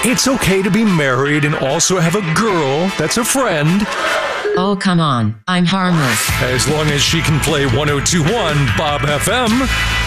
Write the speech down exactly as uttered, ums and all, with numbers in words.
It's okay to be married and also have a girl that's a friend. Oh, come on. I'm harmless. As long as she can play one oh two point one Bob F M.